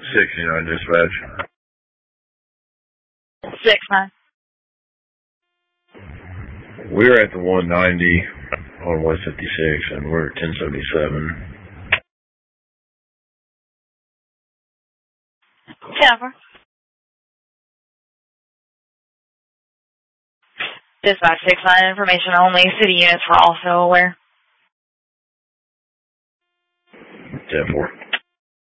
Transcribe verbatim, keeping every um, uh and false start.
sixty-nine dispatch. Six nine. We're at the one ninety on West fifty-six, and we're at ten seventy-seven. Jennifer. Dispatch six nine, information only. City units were also aware. ten four.